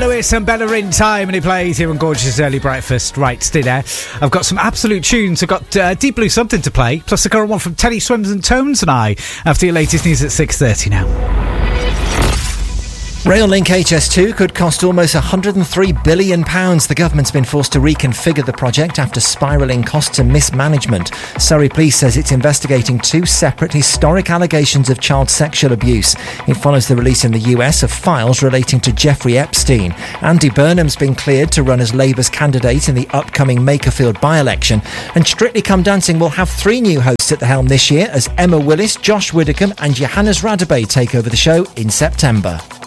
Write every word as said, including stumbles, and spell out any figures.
Lewis and Better in Time, and he plays here on Gorgeous Early Breakfast. Right, stay there. I've got some absolute tunes. I've got uh, Deep Blue Something to play, plus the current one from Teddy Swims and Tones and I, after your latest news at six thirty now. Rail-Link H S two could cost almost one hundred three billion pounds. The government's been forced to reconfigure the project after spiralling costs and mismanagement. Surrey Police says it's investigating two separate historic allegations of child sexual abuse. It follows the release in the U S of files relating to Jeffrey Epstein. Andy Burnham's been cleared to run as Labour's candidate in the upcoming Makerfield by-election. And Strictly Come Dancing will have three new hosts at the helm this year as Emma Willis, Josh Widdicombe and Johannes Radebe take over the show in September.